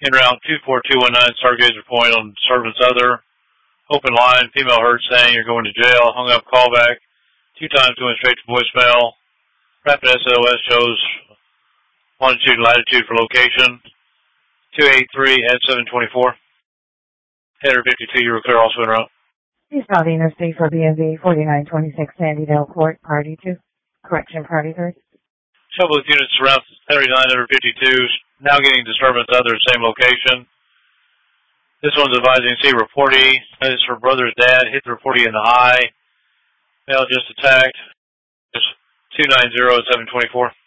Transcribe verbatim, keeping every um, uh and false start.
En route two four two one nine, Stargazer Point on disturbance other. Open line, female heard saying you're going to jail. Hung up callback. Two times going straight to voicemail. Rapid S O S shows longitude and latitude for location. two eight three at seven twenty-four. Header fifty-two, you were clear also en route. East Valley Interstate for B M V forty-nine twenty-six Sandydale Court, Party two. Correction, Party three. Couple of units around thirty-nine under fifty-two, now getting disturbance other, same location. This one's advising C reportee. That is her brother's dad, hit the reportee in the high. Male just attacked. Just two nine zero at seven twenty-four.